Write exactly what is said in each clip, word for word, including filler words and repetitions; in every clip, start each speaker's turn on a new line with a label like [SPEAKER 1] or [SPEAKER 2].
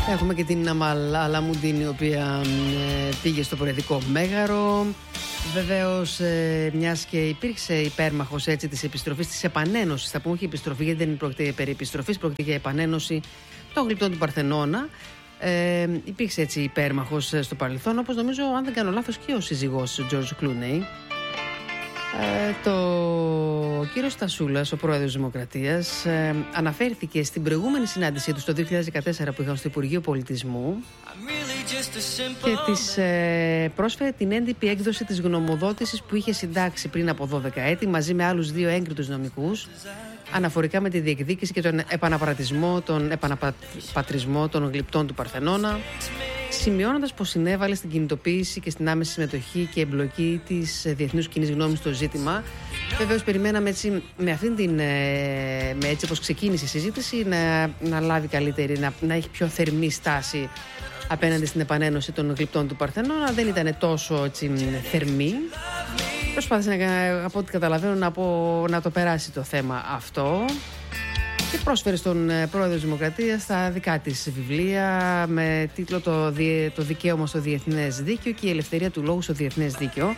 [SPEAKER 1] Έχουμε και την Αμάλ Αλαμουντίν, η οποία ε, πήγε στο Προεδρικό Μέγαρο. Βεβαίως, ε, μιας και υπήρξε υπέρμαχος έτσι της επιστροφής, της επανένωσης, θα πούμε, όχι επιστροφή, γιατί δεν πρόκειται περί επιστροφής, πρόκειται για επανένωση των γλυπτών του Παρθενώνα. Ε, υπήρξε έτσι υπέρμαχος στο παρελθόν, όπως νομίζω, αν δεν κάνω λάθος, και ο σύζυγός Τζορτζ Κλούνεϊ. Ε, το κύριος Στασούλας, ο πρόεδρος της Δημοκρατίας, ε, αναφέρθηκε στην προηγούμενη συνάντησή του το δύο χιλιάδες δεκατέσσερα που είχαν στο Υπουργείο Πολιτισμού και της ε, πρόσφερε την έντυπη έκδοση της γνωμοδότησης που είχε συντάξει πριν από δώδεκα έτη μαζί με άλλους δύο έγκριτους νομικούς αναφορικά με τη διεκδίκηση και τον επαναπατρισμό, τον επαναπατρισμό των γλυπτών του Παρθενώνα, σημειώνοντας πως συνέβαλε στην κινητοποίηση και στην άμεση συμμετοχή και εμπλοκή της διεθνούς κοινής γνώμης στο ζήτημα. Βεβαίως, περιμέναμε έτσι, με αυτήν την. Με έτσι όπως ξεκίνησε η συζήτηση, να, να λάβει καλύτερη, να, να έχει πιο θερμή στάση απέναντι στην επανένωση των γλυπτών του Παρθενώνα. Δεν ήταν τόσο έτσι, θερμή. Προσπάθησε, να, από ό,τι καταλαβαίνω, να, πω, να το περάσει το θέμα αυτό. Και πρόσφερε στον πρόεδρο της Δημοκρατίας τα δικά της βιβλία με τίτλο το, το «Δικαίωμα στο Διεθνές Δίκαιο» και «Η Ελευθερία του Λόγου στο Διεθνές Δίκαιο».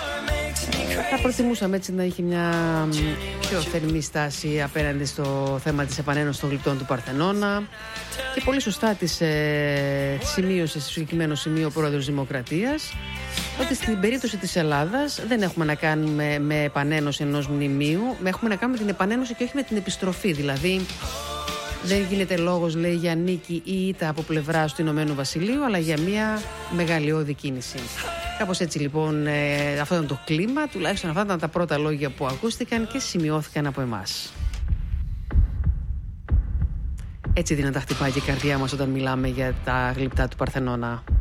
[SPEAKER 1] Θα προτιμούσαμε έτσι να έχει μια πιο θερμή στάση απέναντι στο θέμα της επανένωσης των γλυπτών του Παρθενώνα, και πολύ σωστά της ε, σημείωσε στο συγκεκριμένο σημείο ο πρόεδρος της Δημοκρατίας ότι στην περίπτωση της Ελλάδας δεν έχουμε να κάνουμε με επανένωση ενός μνημείου, έχουμε να κάνουμε την επανένωση και όχι με την επιστροφή. Δηλαδή δεν γίνεται λόγος, λέει, για νίκη ή ήττα από πλευράς του Ηνωμένου Βασιλείου, αλλά για μια μεγαλειώδη κίνηση. Κάπως έτσι λοιπόν ε, αυτό ήταν το κλίμα, τουλάχιστον αυτά ήταν τα πρώτα λόγια που ακούστηκαν και σημειώθηκαν από εμάς. Έτσι δυνατά χτυπάει και η καρδιά μας όταν μιλάμε για τα γλυπτά του Παρθενώνα.